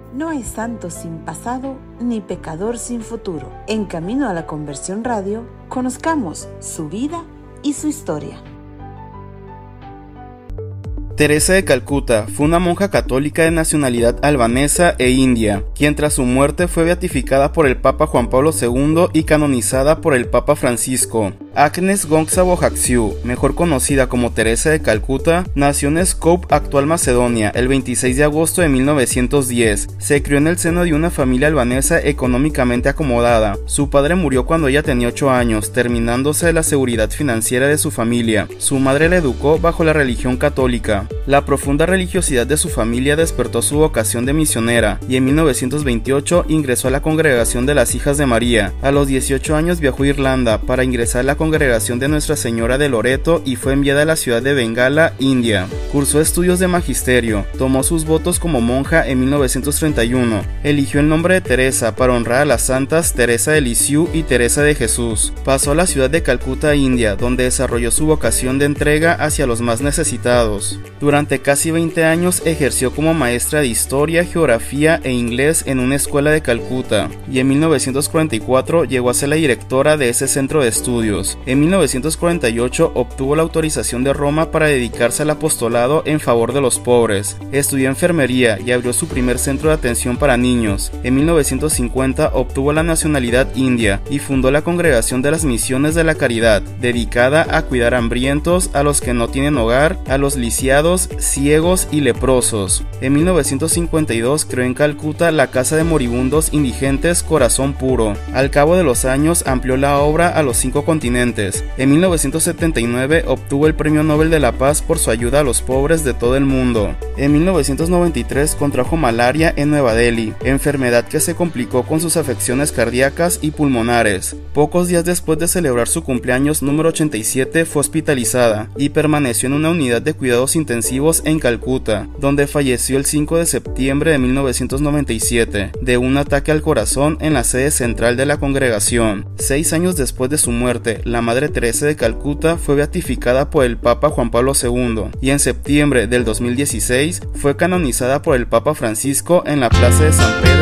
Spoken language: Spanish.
No hay santo sin pasado, ni pecador sin futuro. En Camino a la Conversión Radio, conozcamos su vida y su historia. Teresa de Calcuta fue una monja católica de nacionalidad albanesa e india, quien tras su muerte fue beatificada por el Papa Juan Pablo II y canonizada por el Papa Francisco. Agnes Gonçalves, mejor conocida como Teresa de Calcuta, nació en Skopje, actual Macedonia, el 26 de agosto de 1910. Se crió en el seno de una familia albanesa económicamente acomodada. Su padre murió cuando ella tenía 8 años, terminándose la seguridad financiera de su familia. Su madre la educó bajo la religión católica. La profunda religiosidad de su familia despertó su vocación de misionera, y en 1928 ingresó a la Congregación de las Hijas de María. A los 18 años viajó a Irlanda para ingresar a la Congregación de Nuestra Señora de Loreto y fue enviada a la ciudad de Bengala, India. Cursó estudios de magisterio, tomó sus votos como monja en 1931, eligió el nombre de Teresa para honrar a las santas Teresa de Lisieux y Teresa de Jesús. Pasó a la ciudad de Calcuta, India, donde desarrolló su vocación de entrega hacia los más necesitados. Durante casi 20 años ejerció como maestra de historia, geografía e inglés en una escuela de Calcuta, y en 1944 llegó a ser la directora de ese centro de estudios. En 1948 obtuvo la autorización de Roma para dedicarse al apostolado en favor de los pobres. Estudió enfermería y abrió su primer centro de atención para niños. En 1950 obtuvo la nacionalidad india y fundó la Congregación de las Misiones de la Caridad, dedicada a cuidar hambrientos, a los que no tienen hogar, a los lisiados, ciegos y leprosos. En 1952 creó en Calcuta la Casa de Moribundos Indigentes Corazón Puro. Al cabo de los años amplió la obra a los 5 continentes. En 1979 obtuvo el Premio Nobel de la Paz por su ayuda a los pobres de todo el mundo. En 1993 contrajo malaria en Nueva Delhi, enfermedad que se complicó con sus afecciones cardíacas y pulmonares. Pocos días después de celebrar su cumpleaños número 87 fue hospitalizada y permaneció en una unidad de cuidados intensivos en Calcuta, donde falleció el 5 de septiembre de 1997 de un ataque al corazón en la sede central de la congregación. 6 años después de su muerte, la Madre Teresa de Calcuta fue beatificada por el Papa Juan Pablo II y en septiembre del 2016 fue canonizada por el Papa Francisco en la Plaza de San Pedro